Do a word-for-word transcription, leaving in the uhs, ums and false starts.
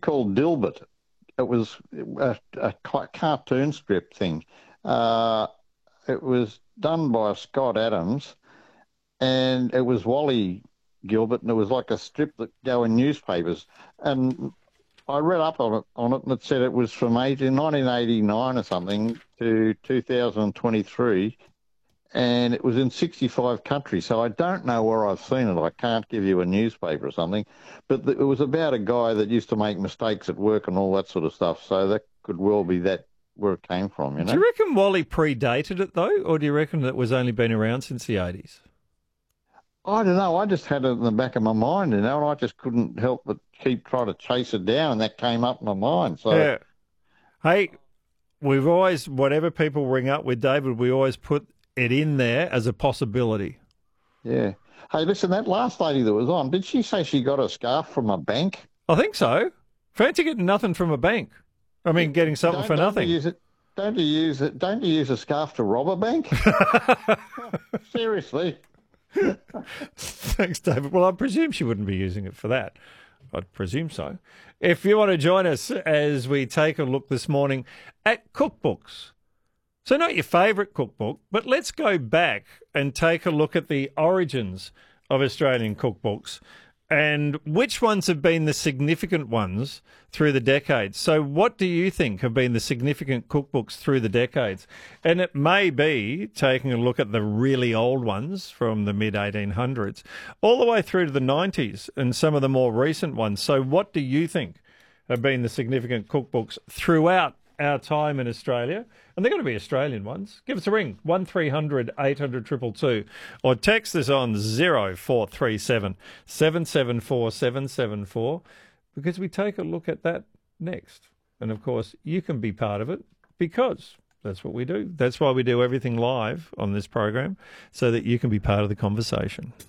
called Dilbert. It was a, a ca- cartoon strip thing. Uh, it was done by Scott Adams, and it was Wally Gilbert, and it was like a strip that go in newspapers. And I read up on it, on it, and it said it was from eighteen, nineteen eighty-nine or something to two thousand twenty-three, and it was in sixty-five countries. So I don't know where I've seen it. I can't give you a newspaper or something, but it was about a guy that used to make mistakes at work and all that sort of stuff. So that could well be that where it came from, you know? Do you reckon Wally predated it, though, or do you reckon it was only been around since the eighties? I don't know. I just had it in the back of my mind, you know, and I just couldn't help but keep trying to chase it down, and that came up in my mind. So, yeah. Hey, we've always, whatever people ring up with David, we always put it in there as a possibility. Yeah. Hey, listen, that last lady that was on, did she say she got a scarf from a bank? I think so. Fancy getting nothing from a bank. I mean, getting something don't, for don't nothing. You use it, don't you use it? Don't you use a scarf to rob a bank? Seriously. Thanks, David. Well, I presume she wouldn't be using it for that. I'd presume so. If you want to join us as we take a look this morning at cookbooks. So not your favourite cookbook, but let's go back and take a look at the origins of Australian cookbooks and which ones have been the significant ones through the decades. So what do you think have been the significant cookbooks through the decades? And it may be taking a look at the really old ones from the mid eighteen hundreds all the way through to the nineties and some of the more recent ones. So what do you think have been the significant cookbooks throughout our time in Australia? And they're going to be Australian ones. Give us a ring, one three hundred eight hundred two two two, or text us on zero four three seven seven seven four seven seven four, because we take a look at that next. And, of course, you can be part of it because that's what we do. That's why we do everything live on this program, so that you can be part of the conversation.